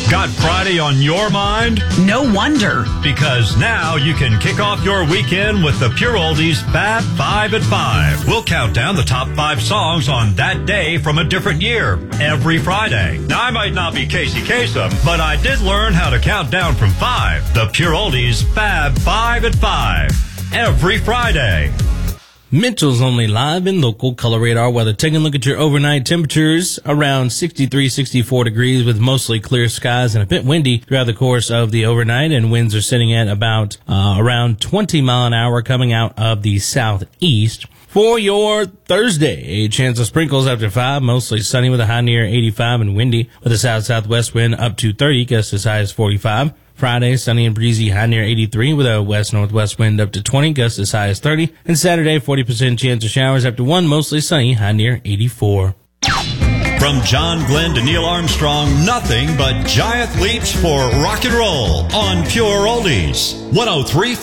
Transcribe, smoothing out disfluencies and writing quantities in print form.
Got Friday on your mind? No wonder. Because now you can kick off your weekend with the Pure Oldies Fab 5 at 5. We'll count down the top 5 songs on that day from a different year every Friday. Now, I might not be Casey Kasem, but I did learn how to count down from 5. The Pure Oldies Fab 5 at 5. Every Friday. Mitchell's Only live in local color radar weather. Taking a look at your overnight temperatures, around 63, 64 degrees with mostly clear skies and a bit windy throughout the course of the overnight, and winds are sitting at about around 20 mile an hour coming out of the southeast. For your Thursday, a chance of sprinkles after 5, mostly sunny with a high near 85 and windy with a south-southwest wind up to 30, gusts as high as 45. Friday, sunny and breezy, high near 83 with a west-northwest wind up to 20, gusts as high as 30. And Saturday, 40% chance of showers after 1, mostly sunny, high near 84. From John Glenn to Neil Armstrong, nothing but giant leaps for rock and roll on Pure Oldies. 103.